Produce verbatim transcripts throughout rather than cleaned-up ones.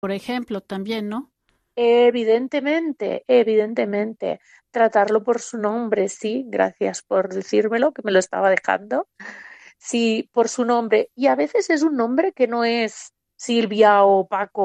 por ejemplo, también, ¿no? Evidentemente, evidentemente, tratarlo por su nombre, sí, gracias por decírmelo, que me lo estaba dejando. Sí, por su nombre. Y a veces es un nombre que no es Silvia o Paco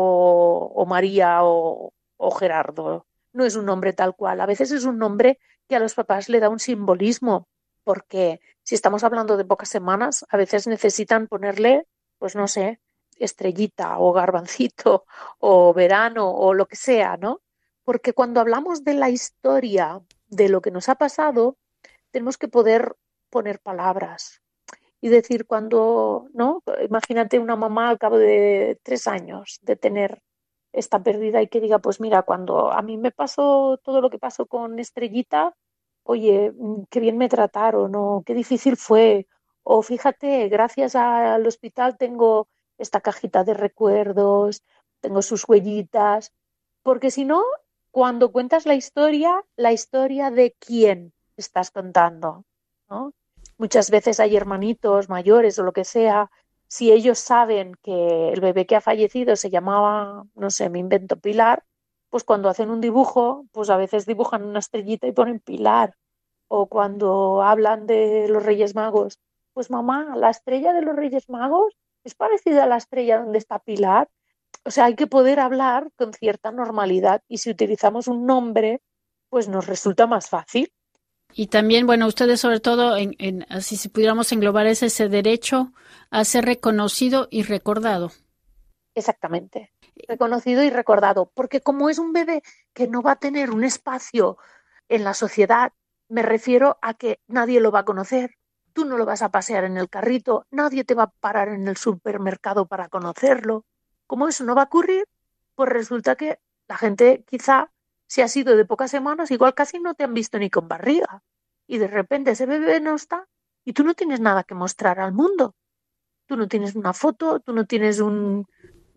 o María o, o Gerardo. No es un nombre tal cual. A veces es un nombre que a los papás le da un simbolismo, porque si estamos hablando de pocas semanas, a veces necesitan ponerle, pues no sé, estrellita o garbancito o verano o lo que sea, ¿no? Porque cuando hablamos de la historia de lo que nos ha pasado, tenemos que poder poner palabras y decir cuando, ¿no? Imagínate una mamá al cabo de tres años de tener esta pérdida y que diga, pues mira, cuando a mí me pasó todo lo que pasó con Estrellita, oye, mm, qué bien me trataron, o qué difícil fue, o fíjate, gracias al hospital tengo esta cajita de recuerdos, tengo sus huellitas, porque si no, cuando cuentas la historia, la historia de quién estás contando, ¿no? Muchas veces hay hermanitos mayores o lo que sea, si ellos saben que el bebé que ha fallecido se llamaba, no sé, me invento Pilar, pues cuando hacen un dibujo, pues a veces dibujan una estrellita y ponen Pilar. O cuando hablan de los Reyes Magos, pues mamá, la estrella de los Reyes Magos es parecida a la estrella donde está Pilar. O sea, hay que poder hablar con cierta normalidad y si utilizamos un nombre, pues nos resulta más fácil. Y también, bueno, ustedes sobre todo, en, en, así si pudiéramos englobar es ese derecho a ser reconocido y recordado. Exactamente. Reconocido y recordado. Porque como es un bebé que no va a tener un espacio en la sociedad, me refiero a que nadie lo va a conocer. Tú no lo vas a pasear en el carrito, nadie te va a parar en el supermercado para conocerlo. Como eso no va a ocurrir, pues resulta que la gente quizá, si ha sido de pocas semanas, igual casi no te han visto ni con barriga. Y de repente ese bebé no está y tú no tienes nada que mostrar al mundo. Tú no tienes una foto, tú no tienes un,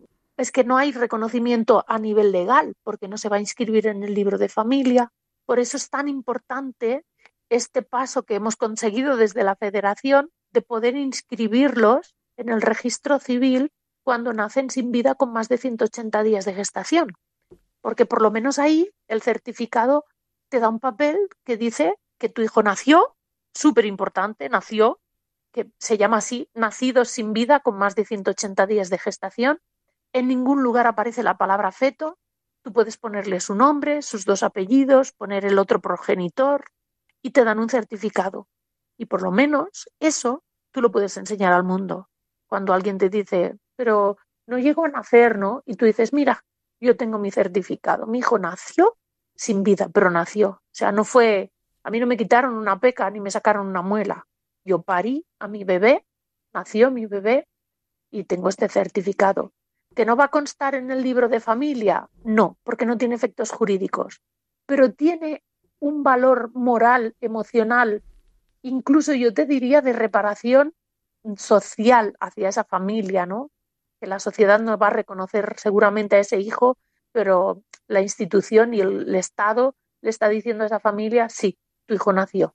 es que no hay reconocimiento a nivel legal porque no se va a inscribir en el libro de familia. Por eso es tan importante este paso que hemos conseguido desde la federación de poder inscribirlos en el registro civil cuando nacen sin vida con más de ciento ochenta días de gestación. Porque por lo menos ahí el certificado te da un papel que dice que tu hijo nació, súper importante, nació, que se llama así, nacidos sin vida con más de ciento ochenta días de gestación. En ningún lugar aparece la palabra feto. Tú puedes ponerle su nombre, sus dos apellidos, poner el otro progenitor y te dan un certificado. Y por lo menos eso tú lo puedes enseñar al mundo. Cuando alguien te dice, pero no llegó a nacer, ¿no? Y tú dices, mira, yo tengo mi certificado. Mi hijo nació sin vida, pero nació. O sea, no fue, a mí no me quitaron una peca ni me sacaron una muela. Yo parí a mi bebé, nació mi bebé y tengo este certificado. ¿Que no va a constar en el libro de familia? No, porque no tiene efectos jurídicos, pero tiene un valor moral, emocional, incluso yo te diría de reparación social hacia esa familia, ¿no? Que la sociedad no va a reconocer seguramente a ese hijo, pero la institución y el, el Estado le está diciendo a esa familia, sí, tu hijo nació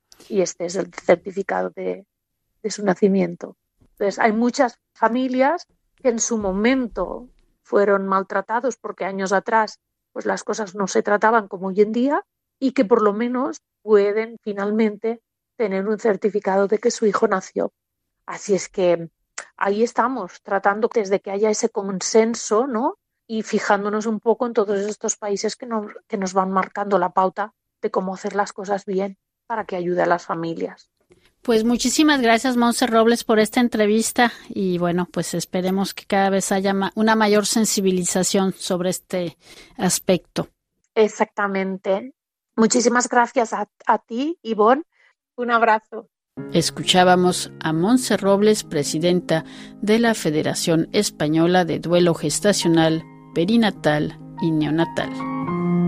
y este es el certificado de, de su nacimiento. Entonces, hay muchas familias que en su momento fueron maltratados porque años atrás pues las cosas no se trataban como hoy en día y que por lo menos pueden finalmente tener un certificado de que su hijo nació. Así es que ahí estamos, tratando desde que haya ese consenso, ¿no? Y fijándonos un poco en todos estos países que nos, que nos van marcando la pauta de cómo hacer las cosas bien para que ayude a las familias. Pues muchísimas gracias, Monse Robles, por esta entrevista y bueno, pues esperemos que cada vez haya ma- una mayor sensibilización sobre este aspecto. Exactamente. Muchísimas gracias a, a ti, Ivonne. Un abrazo. Escuchábamos a Monse Robles, presidenta de la Federación Española de Duelo Gestacional, Perinatal y Neonatal.